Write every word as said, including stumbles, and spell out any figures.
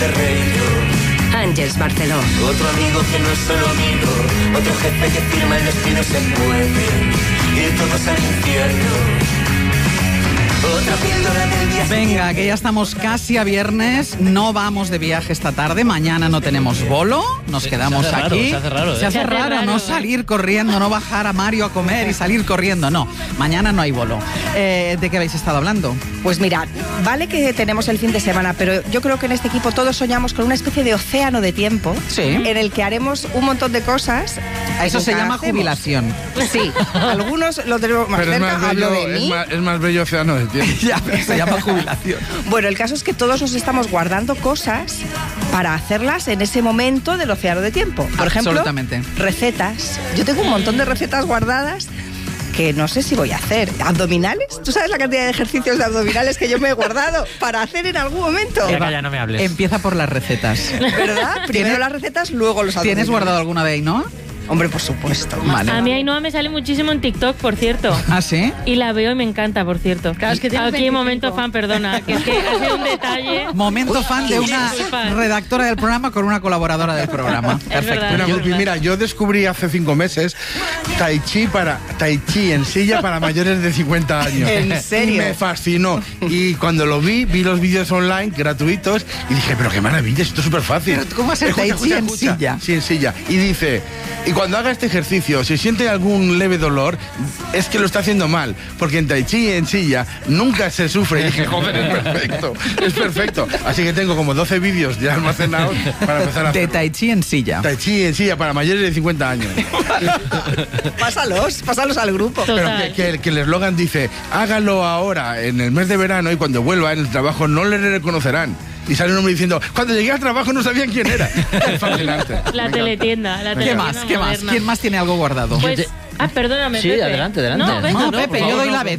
Àngels Barceló. Otro amigo que no es solo amigo, otro jefe que firma el destino se mueve y todos al infierno. Otra píldora del día. Venga, que ya estamos casi a viernes, no vamos de viaje esta tarde, mañana no tenemos bolo, nos Se- quedamos se hace aquí. raro, se hace raro, ¿eh? Se hace Se hace raro, raro, no ¿eh? salir corriendo, no bajar a Mario a comer y salir corriendo, no. Mañana no hay bolo. Eh, ¿De qué habéis estado hablando? Pues mirad, vale que tenemos el fin de semana, pero yo creo que en este equipo todos soñamos con una especie de océano de tiempo Sí. en el que haremos un montón de cosas. que Eso se nunca llama hacemos. jubilación. Sí, algunos lo tenemos más Pero es cerca, más, hablo bello, de es, mí. más, es más bello océano del tiempo. Ya, pero se llama jubilación. Bueno, el caso es que todos nos estamos guardando cosas para hacerlas en ese momento del océano de tiempo. Por ejemplo, Absolutamente. recetas. Yo tengo un montón de recetas guardadas que no sé si voy a hacer. ¿Abdominales? ¿Tú sabes la cantidad de ejercicios de abdominales que yo me he guardado para hacer en algún momento? Eva, ya no me hables. Empieza por las recetas. ¿Verdad? Primero ¿Tienes- las recetas, luego los abdominales. ¿Tienes guardado alguna de Ainhoa? Hombre, por supuesto. Vale. A mí Ainhoa me sale muchísimo en TikTok, por cierto. ¿Ah, sí? Y la veo y me encanta, por cierto. Claro, es que tienes Aquí veinticinco. momento fan, perdona, que es que ha sido un detalle. Momento fan de una Disculpad. redactora del programa con una colaboradora del programa. Perfecto. verdad. Mira, Yo- Gupi, mira, yo descubrí hace cinco meses Tai Chi para Tai Chi en silla para mayores de cincuenta años. ¿En serio? Y me fascinó. Y cuando lo vi, vi los vídeos online gratuitos y dije, pero qué maravilla, esto es súper fácil. Pero ¿cómo hacer Tai Chi en silla? Sí, en silla. Y dice, y cuando haga este ejercicio, si siente algún leve dolor, es que lo está haciendo mal, porque en Tai Chi en silla nunca se sufre. Y dije, joder, es perfecto, es perfecto. Así que tengo como doce vídeos ya almacenados para empezar a De hacer Tai Chi en silla. Tai Chi en silla para mayores de cincuenta años. Pásalos, pásalos al grupo. Pero Total. que, que- que el eslogan dice, hágalo ahora, en el mes de verano, y cuando vuelva en el trabajo no le reconocerán. Y sale un hombre diciendo, cuando llegué al trabajo no sabían quién era. Es fascinante. La Me encanta. teletienda, la ¿Qué teletienda más? ¿Qué más? moderna. ¿Quién más tiene algo guardado? Pues, ah, perdóname, Sí, Pepe. adelante, adelante. No, venga, No, no, Pepe, por yo favor, doy no, la por vez.